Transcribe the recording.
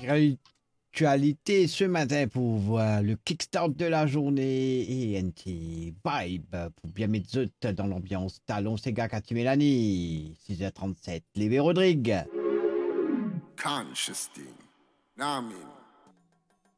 actualité ce matin pour voir le kickstart de la journée et un petit vibe pour bien mettre zut dans l'ambiance. Talon Sega Cathy Mélanie, 6h37, Lévé Rodrigue. Conscious thing. Know what I mean?